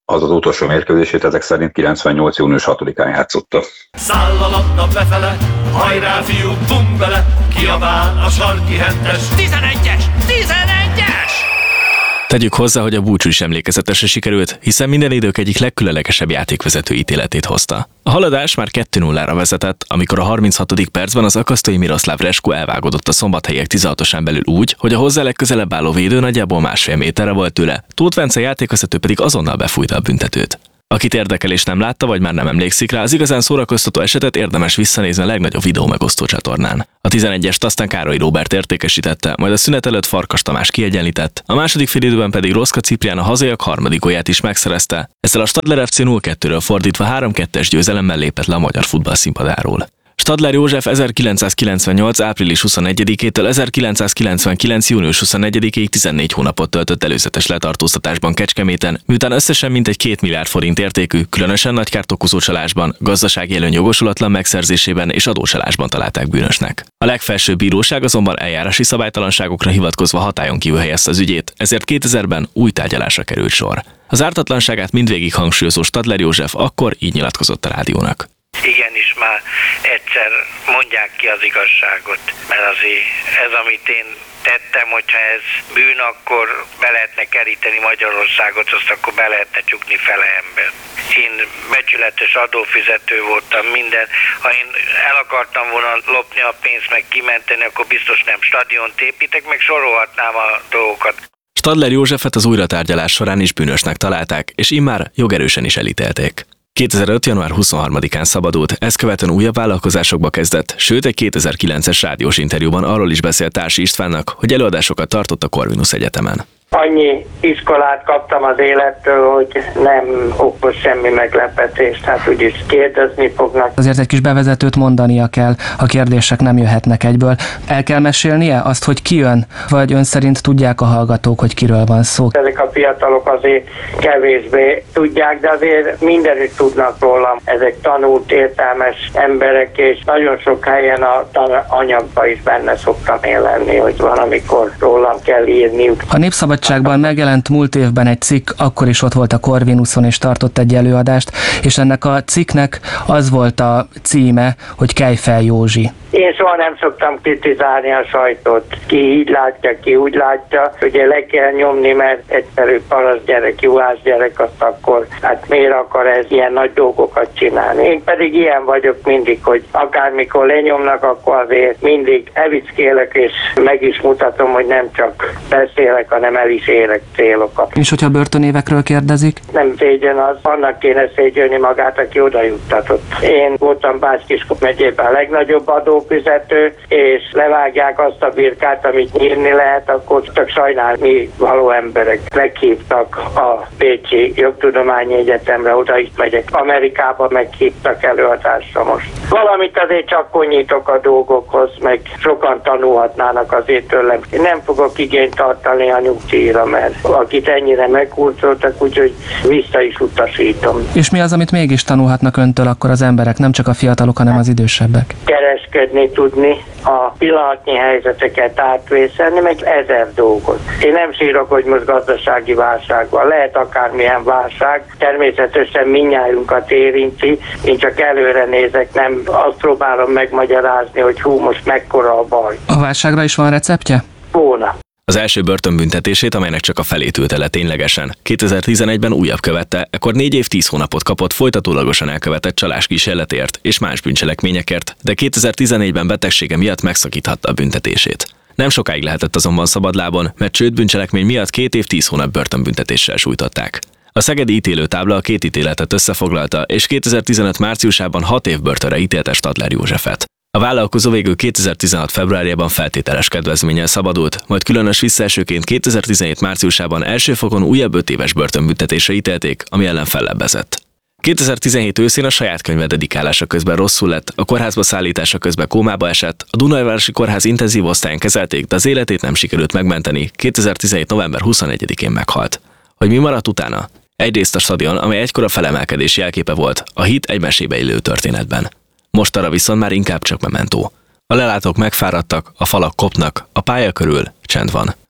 az az utolsó mérkőzését ezek szerint kilencvennyolc június hatodikán játszotta. Száll a labda befele, hajrá fiú, bum bele, kiabál a sarki hentes. tizenegyes! tizenegyes! Tegyük hozzá, hogy a búcsú is emlékezetesre sikerült, hiszen minden idők egyik legkülönlegesebb játékvezető ítéletét hozta. A haladás már kettő nullára vezetett, amikor a harminchatodik percben az akasztói Miroslav Resko elvágódott a szombathelyiek tizenhatosán belül úgy, hogy a hozzá legközelebb álló védő nagyjából másfél méterre volt tőle, Tóth Bence játékvezető pedig azonnal befújta a büntetőt. Akit érdekel és nem látta, vagy már nem emlékszik rá, az igazán szórakoztató esetet érdemes visszanézni a legnagyobb videó megosztó csatornán. A tizenegyest aztán Károly Róbert értékesítette, majd a szünet előtt Farkas Tamás kiegyenlített, a második félidőben pedig Roszka Ciprián a hazaiak harmadik gólját is megszerezte. Ezzel a Stadler ef cé nulla kettőről fordítva három kettes győzelemmel lépett le a magyar futball színpadáról. Stadler József ezerkilencszázkilencvennyolc április huszonegyedikétől ezerkilencszázkilencvenkilenc június huszonegyedikéig tizennégy hónapot töltött előzetes letartóztatásban Kecskeméten, miután összesen mintegy két milliárd forint értékű, különösen nagy kárt okozó csalásban, gazdasági előny jogosulatlan megszerzésében és adócsalásban találták bűnösnek. A legfelsőbb bíróság azonban eljárási szabálytalanságokra hivatkozva hatályon kívül helyezte az ügyét, ezért kétezerben új tárgyalásra került sor. Az ártatlanságát mindvégig hangsúlyozó Stadler József akkor így nyilatkozott a rádiónak. Igenis már egyszer mondják ki az igazságot, mert azért ez, amit én tettem, hogyha ez bűn, akkor be lehetne keríteni Magyarországot, azt akkor be lehetne csukni fele ember. Én becsületes adófizető voltam, minden. Ha én el akartam volna lopni a pénzt, meg kimenteni, akkor biztos nem stadiont építek, meg sorolhatnám a dolgokat. Stadler Józsefet az újratárgyalás során is bűnösnek találták, és immár jogerősen is elítélték. kétezer-öt. január huszonharmadikán szabadult, ezt követően újabb vállalkozásokba kezdett, sőt egy kétezer-kilences rádiós interjúban arról is beszélt Társi Istvánnak, hogy előadásokat tartott a Corvinus Egyetemen. Annyi iskolát kaptam az élettől, hogy nem okoz semmi meglepetést, hát úgyis kérdezni fognak. Azért egy kis bevezetőt mondania kell, a kérdések nem jöhetnek egyből. El kell mesélnie azt, hogy ki jön, vagy ön szerint tudják a hallgatók, hogy kiről van szó? Ezek a fiatalok azért kevésbé tudják, de azért mindenütt tudnak rólam. Ezek tanult, értelmes emberek, és nagyon sok helyen a anyagban is benne szoktam én lenni, hogy van, amikor rólam kell írniuk. A Népszabadságban megjelent múlt évben egy cikk, akkor is ott volt a Corvinuson és tartott egy előadást, és ennek a cikknek az volt a címe, hogy Kejfel Józsi. Én soha nem szoktam kritizálni a sajtót. Ki így látja, ki úgy látja. Ugye le kell nyomni, mert egyszerű paraszt gyerek, juhász gyerek, azt akkor hát miért akar ez ilyen nagy dolgokat csinálni. Én pedig ilyen vagyok mindig, hogy akármikor lenyomnak, akkor azért mindig evickélek, és meg is mutatom, hogy nem csak beszélek, hanem el is érek célokat. És hogyha börtönévekről kérdezik? Nem szégyen az, annak kéne szégyelni magát, aki oda juttatott. Én voltam Bács-Kiskun megyében a legnagyobb adófizető, és levágják azt a birkát, amit nyírni lehet, akkor csak sajnálni való emberek. Meghívtak a Pécsi Jogtudományi Egyetemre, oda is megyek. Amerikába meghívtak előadásra most. Valamit azért csak konyítok a dolgokhoz, meg sokan tanulhatnának azért tőlem. Én nem fogok igényt tartani a nyugdíjra, mert akit ennyire meghurcoltak, úgyhogy vissza is utasítom. És mi az, amit mégis tanulhatnak öntől akkor az emberek, nem csak a fiatalok, hanem az idősebbek? Kereskedni tudni, a pillanatnyi helyzeteket átvészelni, meg ezer dolgot. Én nem sírok, hogy most gazdasági válság van. Lehet akármilyen válság, természetesen mindnyájunkat érinti. Én csak előre nézek, nem azt próbálom megmagyarázni, hogy hú, most mekkora a baj. A válságra is van receptje? Volna. Az első börtönbüntetését, amelynek csak a felét ülte le ténylegesen, kétezer-tizenegyben újabb követte, ekkor négy év tíz hónapot kapott folytatólagosan elkövetett csaláskísérletért és más bűncselekményekért, de kétezer-tizennégyben betegsége miatt megszakíthatta a büntetését. Nem sokáig lehetett azonban szabadlábon, mert csődbűncselekmény miatt két év tíz hónap börtönbüntetéssel sújtották. A szegedi ítélőtábla a két ítéletet összefoglalta, és kétezer-tizenöt márciusában hat év börtönre ítélte Stadler Józsefet. A vállalkozó végül kétezer-tizenhat februárjában feltételes kedvezménnyel szabadult, majd különös visszaesőként kétezer-tizenhét márciusában első fokon újabb öt éves börtönbüntetésre ítélték, ami ellen fellebbezett. kétezer-tizenhét őszén a saját könyve dedikálása közben rosszul lett, a kórházba szállítása közben kómába esett, a Dunajvárosi Kórház intenzív osztályán kezelték, de az életét nem sikerült megmenteni, kétezer-tizenhét november huszonegyedikén meghalt. Hogy mi maradt utána? Egyrészt a stadion, amely egykor a felemelkedés jelképe volt, a hit egy mesébe illő történetben. Mostanra viszont már inkább csak mementó. A lelátók megfáradtak, a falak kopnak, a pálya körül csend van.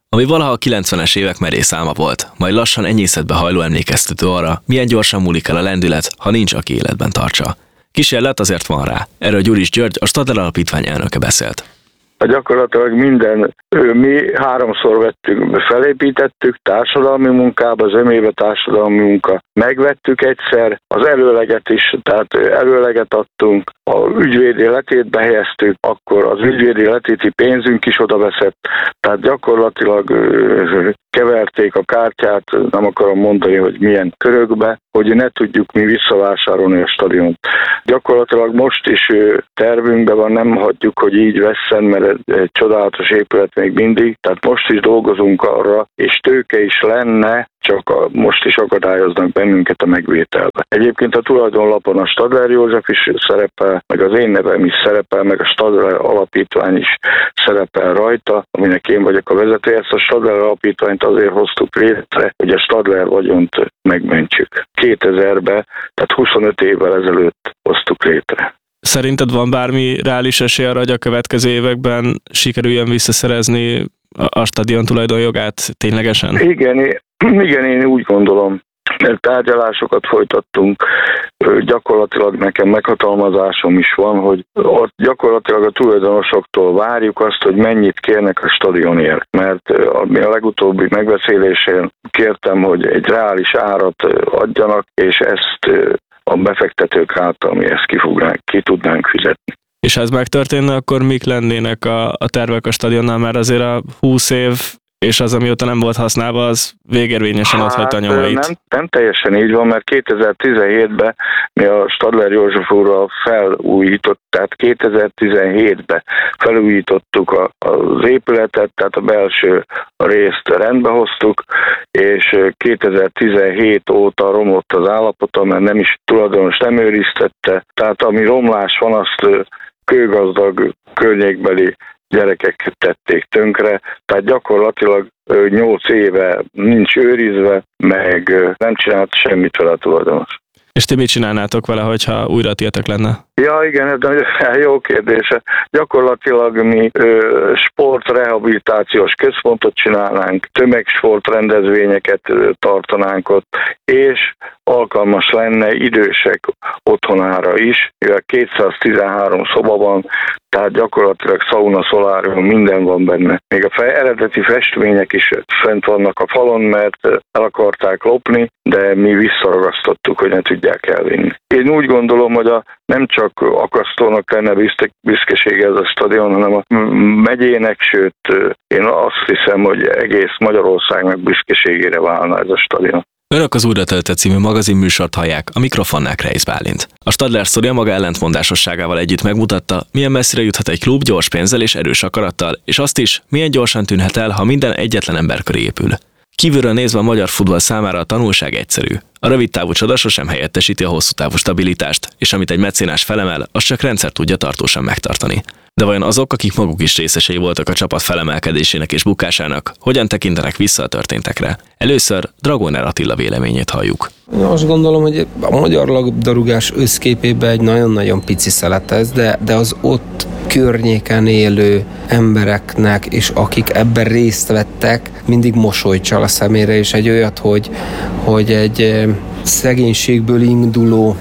Ami valaha a kilencvenes évek merész álma volt, majd lassan enyészetbe hajló emlékeztető arra, milyen gyorsan múlik el a lendület, ha nincs, aki életben tartsa. Kísérlet azért van rá. Erről Gyuris György, a Stadler Alapítvány elnöke beszélt. Gyakorlatilag minden, mi háromszor vettük, felépítettük társadalmi munkába, az ömébe társadalmi munka. Megvettük egyszer az előleget is, tehát előleget adtunk, a ügyvédi letétbe helyeztük, akkor az ügyvédi letéti pénzünk is oda veszett, tehát gyakorlatilag keverték a kártyát, nem akarom mondani, hogy milyen körökbe, hogy ne tudjuk mi visszavásárolni a stadiont. Gyakorlatilag most is tervünkben van, nem hagyjuk, hogy így vesszen, mert egy csodálatos épület még mindig, tehát most is dolgozunk arra, és tőke is lenne, csak a, most is akadályoznak bennünket a megvételbe. Egyébként a tulajdonlapon a Stadler József is szerepel, meg az én nevem is szerepel, meg a Stadler Alapítvány is szerepel rajta, aminek én vagyok a vezetője. Ezt a Stadler Alapítványt azért hoztuk létre, hogy a Stadler vagyont megmentsük. kétezerben, tehát huszonöt évvel ezelőtt hoztuk létre. Szerinted van bármi reális esély arra, hogy a következő években sikerüljön visszaszerezni a stadion tulajdonjogát ténylegesen? Igen, igen, én úgy gondolom, mert tárgyalásokat folytattunk, gyakorlatilag nekem meghatalmazásom is van, hogy ott gyakorlatilag a tulajdonosoktól várjuk azt, hogy mennyit kérnek a stadionért, mert a legutóbbi megbeszélésén kértem, hogy egy reális árat adjanak, és ezt a befektetők által mi ezt ki, fognánk, ki tudnánk fizetni. És ha ez megtörténne, akkor mik lennének a, a tervek a stadionnal, mert azért a húsz év és az, amióta nem volt használva, az végérvényesen ott hagyta a nyomait. Nem, nem teljesen így van, mert kétezer-tizenhétben mi a Stadler József úrral felújított, tehát kétezer-tizenhétben felújítottuk a, az épületet, tehát a belső részt rendbe hoztuk, és kétezer-tizenhét óta romlott az állapota, mert nem is tulajdonos nem őriztette, tehát ami romlás van, azt kőgazdag környékbeli gyerekek tették tönkre, tehát gyakorlatilag nyolc éve nincs őrizve, meg nem csinált semmit vele a tulajdonos. És ti mit csinálnátok vele, hogyha újra tietek lenne? Ja, igen, ez jó kérdése. Gyakorlatilag mi ö, sportrehabilitációs központot csinálnánk, tömegsportrendezvényeket ö, tartanánk ott, és alkalmas lenne idősek otthonára is, mivel kétszáztizenhárom szoba van, tehát gyakorlatilag szauna, szolárium, minden van benne. Még a fe, eredeti festmények is fent vannak a falon, mert el akarták lopni, de mi visszaragasztottuk, hogy ne tudják elvinni. Én úgy gondolom, hogy a, nem csak Akasztónak lenne büszkesége ez a stadion, hanem a megyének, sőt, én azt hiszem, hogy egész Magyarországnak büszkeségére válna ez a stadion. Önök az Újra töltött című magazinműsort hallják, a mikrofonnál Kreisz Bálint. A Stadler sztoria maga ellentmondásosságával együtt megmutatta, milyen messzire juthat egy klub gyors pénzzel és erős akarattal, és azt is, milyen gyorsan tűnhet el, ha minden egyetlen ember köré épül. Kívülről nézve a magyar futball számára a tanulság egyszerű. A rövid távú csoda sosem helyettesíti a hosszú távú stabilitást, és amit egy mecénás felemel, az csak rendszer tudja tartósan megtartani. De vajon azok, akik maguk is részesei voltak a csapat felemelkedésének és bukásának, hogyan tekintenek vissza a történtekre? Először Dragoner Attila véleményét halljuk. Én azt gondolom, hogy a magyar labdarúgás összképében egy nagyon-nagyon pici szelet ez, de, de az ott környéken élő embereknek, és akik ebben részt vettek, mindig mosoly csal a szemére, és egy olyat, hogy, hogy egy szegénységből induló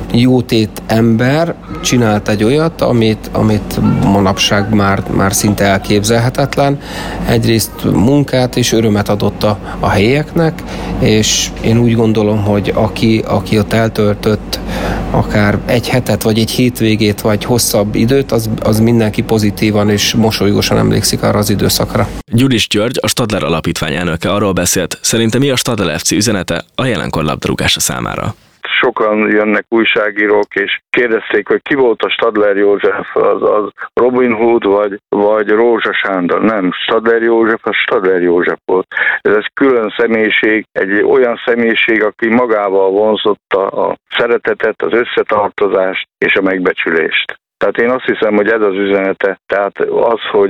jótét ember csinált egy olyat, amit, amit manapság már, már szinte elképzelhetetlen. Egyrészt munkát és örömet adott a, a helyieknek, és én úgy gondolom, hogy aki, aki ott eltöltött akár egy hetet, vagy egy hétvégét, vagy hosszabb időt, az, az mindenki pozitívan és mosolygósan emlékszik arra az időszakra. Gyuris György, a Stadler Alapítvány elnöke arról beszélt, szerintem mi a Stadler ef cé üzenete a jelenkor labdarúgása számára. Sokan jönnek újságírók, és kérdezték, hogy ki volt a Stadler József, az, az Robin Hood vagy, vagy Rózsa Sándor. Nem, Stadler József, az Stadler József volt. Ez egy külön személyiség, egy olyan személyiség, aki magával vonzotta a szeretetet, az összetartozást és a megbecsülést. Tehát én azt hiszem, hogy ez az üzenete, tehát az, hogy,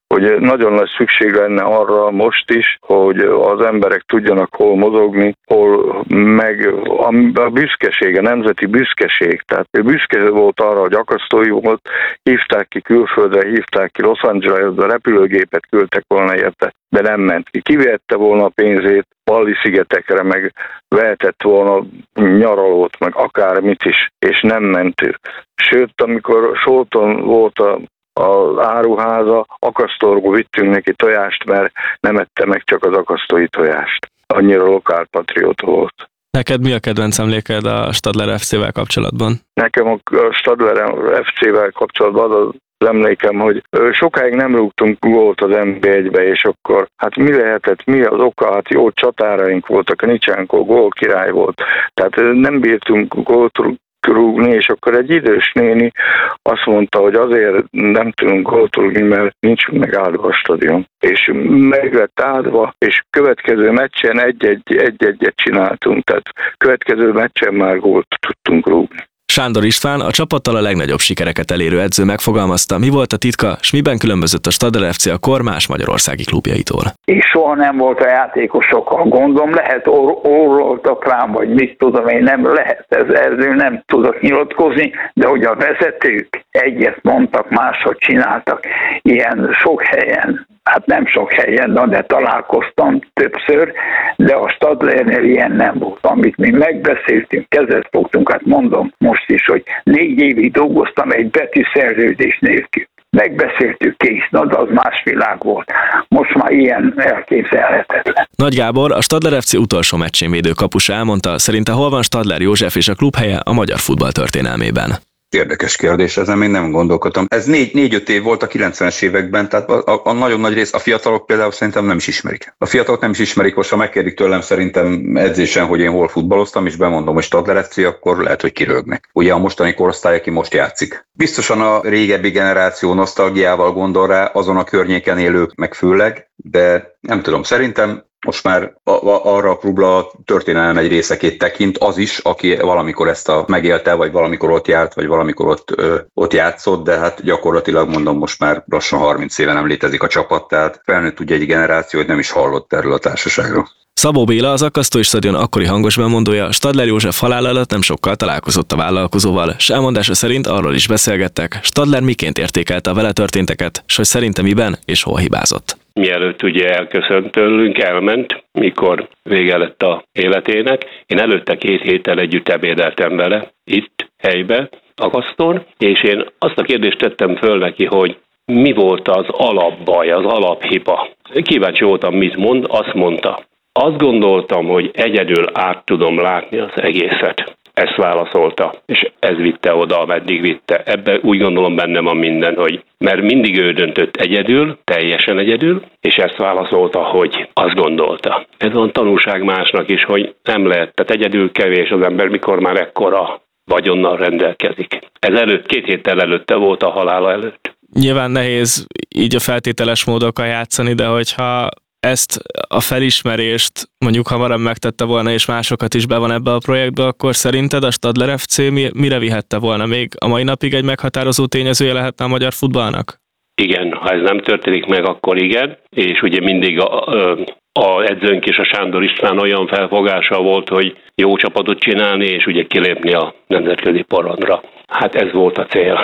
hogy nagyon nagy szükség lenne arra most is, hogy az emberek tudjanak hol mozogni, hol meg a büszkeség, a nemzeti büszkeség. Tehát ő büszke volt arra, hogy akasztói volt, hívták ki külföldre, hívták ki Los Angelesbe, repülőgépet küldtek volna érte, de nem ment ki. Kivette volna a pénzét Balli-szigetekre, meg vehetett volna nyaralót, meg akármit is, és nem ment ő. Sőt, amikor Solton volt a az áruháza, akasztóról vittünk neki tojást, mert nem ette meg csak az akasztói tojást. Annyira lokálpatrióta volt. Neked mi a kedvenc emléked a Stadler ef cé-vel kapcsolatban? Nekem a Stadler ef cé-vel kapcsolatban az az emlékem, hogy sokáig nem rúgtunk gólt az en bé egybe, és akkor hát mi lehetett, mi az oka, hát jó csatáraink voltak, a Nicsenko gól király volt, tehát nem bírtunk gólt rúgni, és akkor egy idős néni azt mondta, hogy azért nem tudunk gólt rúgni, mert nincs meg áldva a stadion. És meg lett áldva, és következő meccsen egy-egyet csináltunk, tehát következő meccsen már gólt tudtunk rúgni. Sándor István, a csapattal a legnagyobb sikereket elérő edző megfogalmazta, mi volt a titka, s miben különbözött a Stadler ef cé a kor más magyarországi klubjaitól. És soha nem volt a játékosokkal gondom, lehet or- orroltak rám, vagy mit tudom én, nem lehet, ez erről nem tudok nyilatkozni, de hogy a vezetők egyet mondtak, máshogy csináltak, ilyen sok helyen, hát nem sok helyen, de találkoztam többször, de a Stadlernél ilyen nem volt. Amit mi megbeszéltünk, kezet fogtunk, hát mondom most is, hogy négy évig dolgoztam egy betű szerződés nélkül. Megbeszéltük, kész, na, de az más világ volt. Most már ilyen elképzelhetetlen. Nagy Gábor, a Stadler ef cé utolsó meccsén védő kapusa elmondta, szerinte hol van Stadler József és a klub helye a magyar futball történelmében. Érdekes kérdés, ezen még nem gondolkodtam. Ez négy, négy-öt év volt a kilencvenes években, tehát a, a, a nagyon nagy rész, a fiatalok például szerintem nem is ismerik. A fiatalok nem is ismerik, most ha megkérdik tőlem szerintem edzésen, hogy én hol futballoztam, és bemondom, hogy Stadler ef cé, akkor lehet, hogy kirögnek. Ugye a mostani korosztály, aki most játszik. Biztosan a régebbi generáció nosztalgiával gondol rá, azon a környéken élők meg főleg, de nem tudom, szerintem most már a, a, arra a klubra történelem egy részekét tekint az is, aki valamikor ezt a megélte, vagy valamikor ott járt, vagy valamikor ott, ö, ott játszott, de hát gyakorlatilag mondom, most már lassan harminc éve nem létezik a csapat, tehát felnőtt ugye egy generáció, hogy nem is hallott erről a társaságról. Szabó Béla, az Akasztói Stadion akkori hangos bemondója, Stadler József halála előtt nem sokkal találkozott a vállalkozóval, s elmondása szerint arról is beszélgettek, Stadler miként értékelte a vele történteket, s hogy szerintem miben és hol hibázott. Mielőtt ugye elköszönt tőlünk, elment, mikor vége lett a életének. Én előtte két héttel együtt ebédeltem vele, itt, helybe, Akasztón, és én azt a kérdést tettem föl neki, hogy mi volt az alapbaj, az alaphiba. Kíváncsi voltam, mit mond, azt mondta. Azt gondoltam, hogy egyedül át tudom látni az egészet. Ezt válaszolta, és ez vitte oda, ameddig vitte. Ebben úgy gondolom benne van minden, hogy mert mindig ő döntött egyedül, teljesen egyedül, és ezt válaszolta, hogy azt gondolta. Ez van tanulság másnak is, hogy nem lehet, tehát egyedül kevés az ember, mikor már ekkora vagyonnal rendelkezik. Ez előtt, két héttel előtte volt a halála előtt. Nyilván nehéz így a feltételes módokkal játszani, de hogyha ezt a felismerést mondjuk hamarabb megtette volna, és másokat is be van ebbe a projektbe, akkor szerinted a Stadler ef cé mire vihette volna? Még a mai napig egy meghatározó tényezője lehetne a magyar futballnak? Igen, ha ez nem történik meg, akkor igen, és ugye mindig a, a, a edzőnk és a Sándor István olyan felfogása volt, hogy jó csapatot csinálni, és ugye kilépni a nemzetközi porondra. Hát ez volt a cél.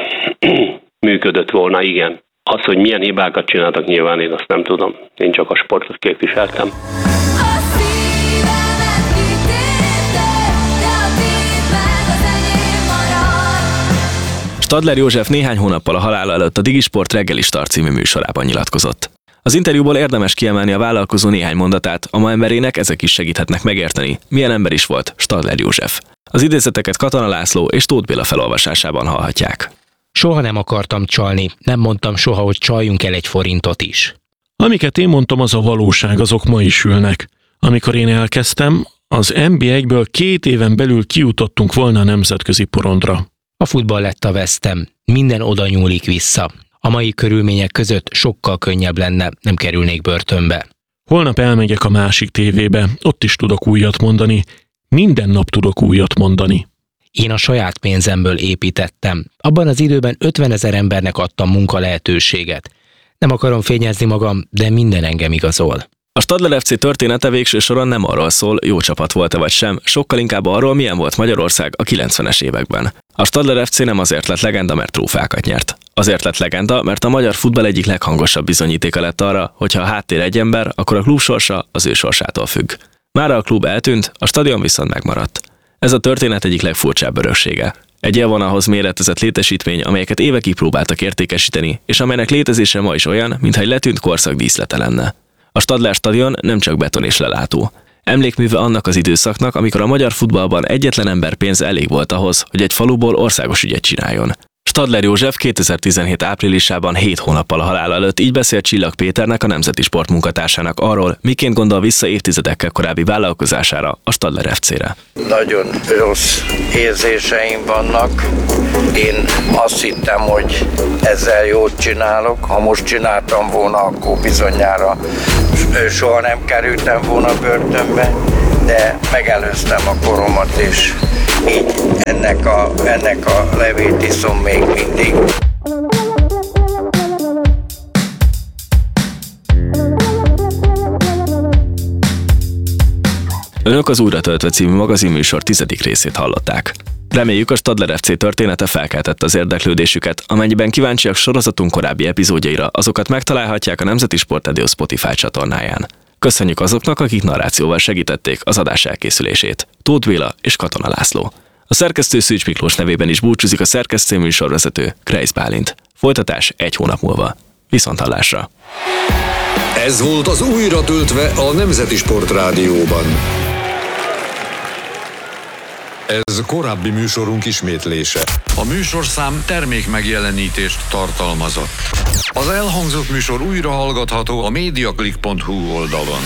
Működött volna, igen. Az, hogy milyen hibákat csináltak, nyilván én azt nem tudom. Én csak a sportot képviseltem. Stadler József néhány hónappal a halála előtt a Digisport reggeli Start című műsorában nyilatkozott. Az interjúból érdemes kiemelni a vállalkozó néhány mondatát, a ma emberének ezek is segíthetnek megérteni, milyen ember is volt Stadler József. Az idézeteket Katona László és Tóth Béla felolvasásában hallhatják. Soha nem akartam csalni, nem mondtam soha, hogy csaljunk el egy forintot is. Amiket én mondtam, az a valóság, azok ma is ülnek. Amikor én elkezdtem, az en bé egyből két éven belül kijutottunk volna a nemzetközi porondra. A futball lett a vesztem, minden oda nyúlik vissza. A mai körülmények között sokkal könnyebb lenne, nem kerülnék börtönbe. Holnap elmegyek a másik tévébe, ott is tudok újat mondani. Minden nap tudok újat mondani. Én a saját pénzemből építettem. Abban az időben ötvenezer embernek adtam munka lehetőséget. Nem akarom fényezni magam, de minden engem igazol. A Stadler ef cé története végső soron nem arról szól, jó csapat volt-e vagy sem, sokkal inkább arról, milyen volt Magyarország a kilencvenes években. A Stadler ef cé nem azért lett legenda, mert trófákat nyert. Azért lett legenda, mert a magyar futball egyik leghangosabb bizonyítéka lett arra, hogy ha a háttér egy ember, akkor a klub sorsa az ő sorsától függ. Mára a klub eltűnt, a stadion viszont megmaradt. Ez a történet egyik legfurcsább öröksége. Egy élvonalhoz méretezett létesítmény, amelyeket évekig próbáltak értékesíteni, és amelynek létezése ma is olyan, mintha egy letűnt korszak díszlete lenne. A Stadler stadion nem csak beton és lelátó. Emlékműve annak az időszaknak, amikor a magyar futballban egyetlen ember pénz elég volt ahhoz, hogy egy faluból országos ügyet csináljon. Stadler József kétezer-tizenhét áprilisában hét hónappal a halál előtt így beszélt Csillag Péternek, a Nemzeti Sport munkatársának arról, miként gondol vissza évtizedekkel korábbi vállalkozására, a Stadler ef cére. Nagyon rossz érzéseim vannak. Én azt hittem, hogy ezzel jót csinálok. Ha most csináltam volna, akkor bizonyára soha nem kerültem volna börtönbe, de megelőztem a koromat, és így ennek a, ennek a levét iszom még mindig. Önök az Újra töltve című magazinműsor tizedik részét hallották. Reméljük, a Stadler ef cé története felkeltette az érdeklődésüket, amennyiben kíváncsiak sorozatunk korábbi epizódjaira, azokat megtalálhatják a Nemzeti Sport Rádió Spotify csatornáján. Köszönjük azoknak, akik narrációval segítették az adás elkészülését. Tóth Béla és Katona László. A szerkesztő Szűcs Miklós nevében is búcsúzik a szerkesztő műsorvezető Kreisz Bálint. Folytatás egy hónap múlva. Viszonthallásra! Ez volt az Újra töltve a Nemzeti Sport Rádióban. Ez korábbi műsorunk ismétlése. A műsorszám termék megjelenítést tartalmazott. Az elhangzott műsor újra hallgatható a mediaclick pont hu oldalon.